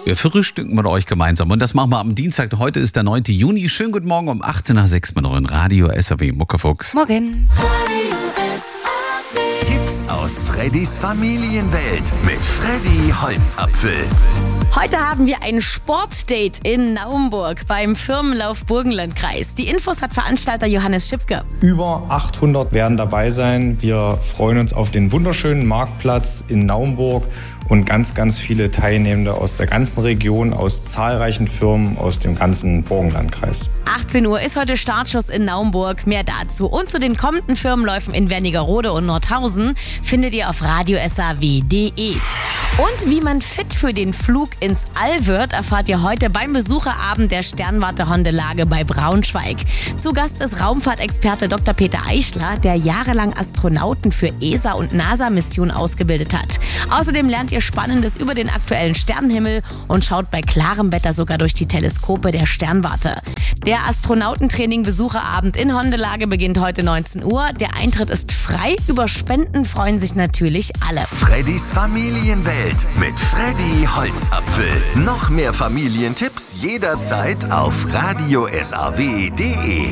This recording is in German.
Wir frühstücken mit euch gemeinsam und das machen wir am Dienstag. Heute ist der 9. Juni. Schönen guten Morgen um 18:06 mit eurem Radio SAW Muckefuchs. Morgen. Tipps aus Freddys Familienwelt mit Freddy Holzapfel. Heute haben wir ein Sportdate in Naumburg beim Firmenlauf Burgenlandkreis. Die Infos hat Veranstalter Johannes Schipke. Über 800 werden dabei sein. Wir freuen uns auf den wunderschönen Marktplatz in Naumburg und ganz, ganz viele Teilnehmende aus der ganzen Region, aus zahlreichen Firmen aus dem ganzen Burgenlandkreis. 18 Uhr ist heute Startschuss in Naumburg. Mehr dazu und zu den kommenden Firmenläufen in Wernigerode und Nordhausen findet ihr auf radiosaw.de. Und wie man fit für den Flug ins All wird, erfahrt ihr heute beim Besucherabend der Sternwarte-Hondelage bei Braunschweig. Zu Gast ist Raumfahrtexperte Dr. Peter Eichler, der jahrelang Astronauten für ESA- und NASA-Missionen ausgebildet hat. Außerdem lernt ihr Spannendes über den aktuellen Sternenhimmel und schaut bei klarem Wetter sogar durch die Teleskope der Sternwarte. Der Astronautentraining-Besucherabend in Hondelage beginnt heute 19 Uhr. Der Eintritt ist frei. Über Spenden freuen sich natürlich alle. Freddys Familienwelt mit Freddy Holzapfel. Noch mehr Familientipps jederzeit auf radiosaw.de.